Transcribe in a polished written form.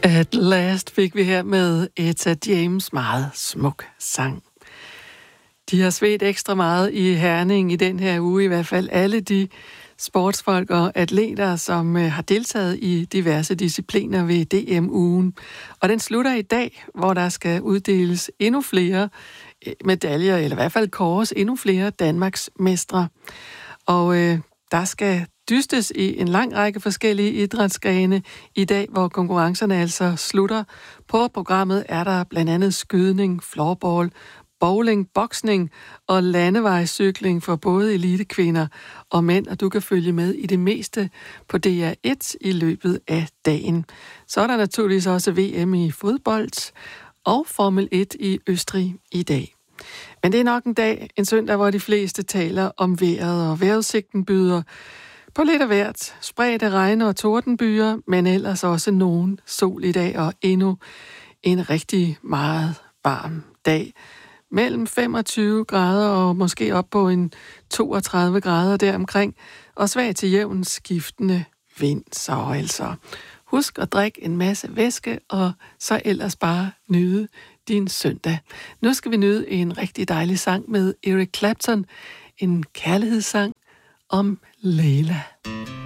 At Last fik vi her med Etta James' meget smuk sang. De har svedt ekstra meget i Herning i den her uge, i hvert fald alle de sportsfolk og atleter, som har deltaget i diverse discipliner ved DM-ugen. Og den slutter i dag, hvor der skal uddeles endnu flere medaljer, eller i hvert fald kåres endnu flere Danmarks mestre. Og der skal dystes i en lang række forskellige idrætsgrene i dag, hvor konkurrencerne altså slutter. På programmet er der blandt andet skydning, floorball, bowling, boksning og landevejscykling for både elitekvinder og mænd, og du kan følge med i det meste på DR1 i løbet af dagen. Så er der naturligvis også VM i fodbold og Formel 1 i Østrig i dag. Men det er nok en søndag, hvor de fleste taler om vejret, og vejrudsigten byder på lidt af hvert. Spredte regn- og tordenbyer, men ellers også nogen sol i dag, og endnu en rigtig meget varm dag. Mellem 25 grader og måske op på en 32 grader deromkring, og svag til jævn skiftende vind. Så altså husk at drikke en masse væske, og så ellers bare nyde din søndag. Nu skal vi nyde en rigtig dejlig sang med Eric Clapton, en kærlighedssang om Leila.